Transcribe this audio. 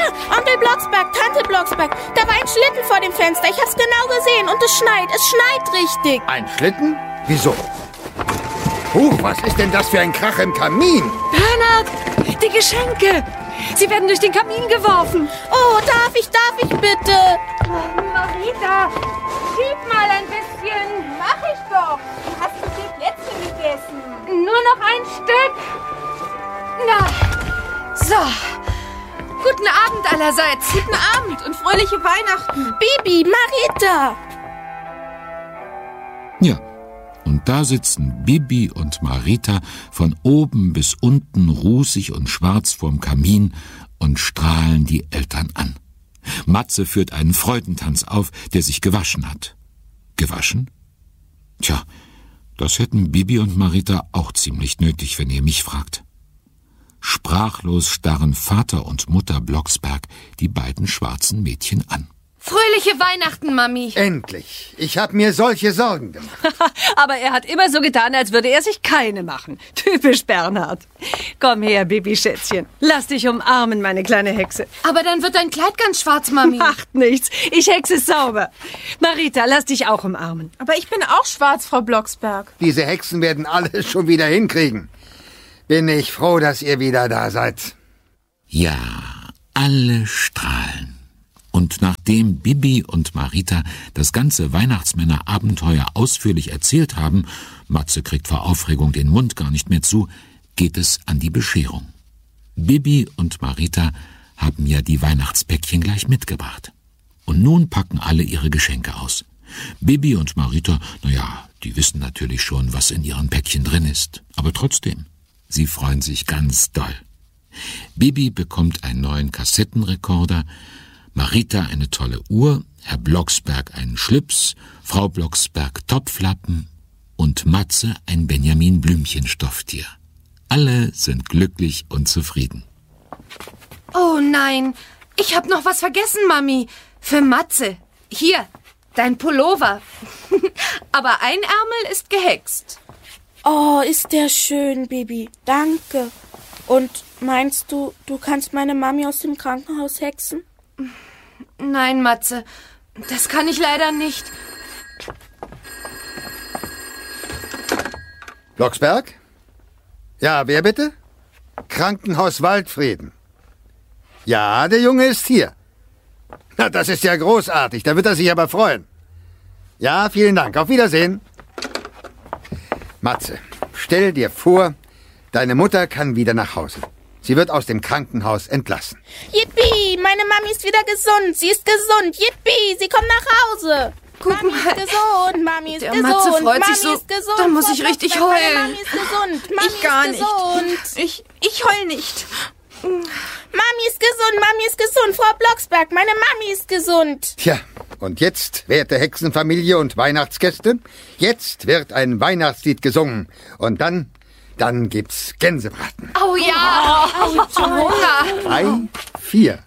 Onkel Blocksberg, Tante Blocksberg, da war ein Schlitten vor dem Fenster. Ich hab's genau gesehen und es schneit richtig. Ein Schlitten? Wieso? Was ist denn das für ein Krach im Kamin? Bernhard, die Geschenke. Sie werden durch den Kamin geworfen. Oh, darf ich bitte? Marita, schieb mal ein bisschen. Mach ich doch. Du hast zu viel Plätzchen gegessen. Nur noch ein Stück. Na, so. Guten Abend allerseits. Guten Abend und fröhliche Weihnachten. Bibi, Marita. Ja, und da sitzen Bibi und Marita von oben bis unten rußig und schwarz vorm Kamin und strahlen die Eltern an. Matze führt einen Freudentanz auf, der sich gewaschen hat. Gewaschen? Tja, das hätten Bibi und Marita auch ziemlich nötig, wenn ihr mich fragt. Sprachlos starren Vater und Mutter Blocksberg die beiden schwarzen Mädchen an. Fröhliche Weihnachten, Mami. Endlich. Ich habe mir solche Sorgen gemacht. Aber er hat immer so getan, als würde er sich keine machen. Typisch Bernhard. Komm her, Bibi-Schätzchen. Lass dich umarmen, meine kleine Hexe. Aber dann wird dein Kleid ganz schwarz, Mami. Macht nichts. Ich hexe es sauber. Marita, lass dich auch umarmen. Aber ich bin auch schwarz, Frau Blocksberg. Diese Hexen werden alles schon wieder hinkriegen. Bin ich froh, dass ihr wieder da seid. Ja, alle strahlen. Und nachdem Bibi und Marita das ganze Weihnachtsmänner-Abenteuer ausführlich erzählt haben, Matze kriegt vor Aufregung den Mund gar nicht mehr zu, geht es an die Bescherung. Bibi und Marita haben ja die Weihnachtspäckchen gleich mitgebracht. Und nun packen alle ihre Geschenke aus. Bibi und Marita, die wissen natürlich schon, was in ihren Päckchen drin ist. Aber trotzdem, sie freuen sich ganz doll. Bibi bekommt einen neuen Kassettenrekorder, Marita eine tolle Uhr, Herr Blocksberg einen Schlips, Frau Blocksberg Topflappen und Matze ein Benjamin Blümchen-Stofftier. Alle sind glücklich und zufrieden. Oh nein, ich hab noch was vergessen, Mami. Für Matze. Hier, dein Pullover. Aber ein Ärmel ist gehext. Oh, ist der schön, Bibi. Danke. Und meinst du, du kannst meine Mami aus dem Krankenhaus hexen? Nein, Matze, das kann ich leider nicht. Blocksberg? Ja, wer bitte? Krankenhaus Waldfrieden. Ja, der Junge ist hier. Na, das ist ja großartig, da wird er sich aber freuen. Ja, vielen Dank, auf Wiedersehen. Matze, stell dir vor, deine Mutter kann wieder nach Hause. Sie wird aus dem Krankenhaus entlassen. Yippie, meine Mami ist wieder gesund. Sie ist gesund. Yippie, sie kommt nach Hause. Guck Mami mal. ist gesund, Mami ist Der gesund. Matze freut Mami sich so, ist gesund. da muss Frau ich richtig Blocksberg, heulen. Meine Mami ist gesund. Mami Ich gar ist nicht. gesund. Ich heul nicht. Mami ist gesund, Mami ist gesund. Frau Blocksberg, meine Mami ist gesund. Tja, und jetzt, werte Hexenfamilie und Weihnachtsgäste, jetzt wird ein Weihnachtslied gesungen. Und dann gibt's Gänsebraten. Oh ja, Hunger. 3, 4.